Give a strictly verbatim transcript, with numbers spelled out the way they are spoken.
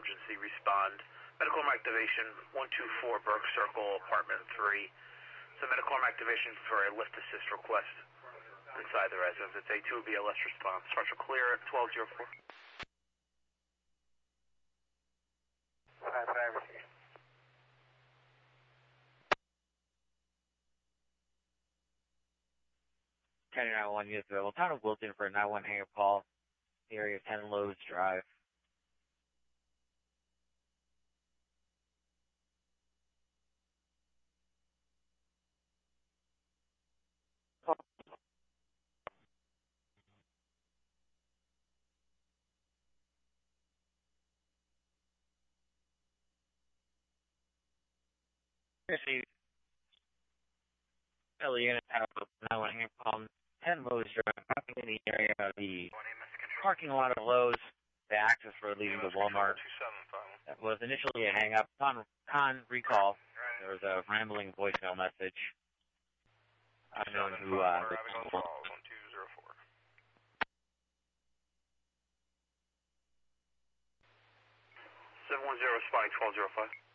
emergency respond. Medical activation, one two four Burke Circle, apartment three. So medical activation for a lift assist request inside the residence. It's A two B L S response. Structure clear at twelve oh four. five five receive. County nine one units available. Town of Wilton for a nine one hangar call. The area of ten Lowe's Drive. Receive. L A unit out of nine one hangar call. ten Lowe's Drive. Parking in the area of the parking lot of Lowe's. The access road leading to Walmart. That was initially a hang up. Upon con recall, there was a rambling voicemail message. Unknown who, uh, seven one zero, spotting twelve oh five.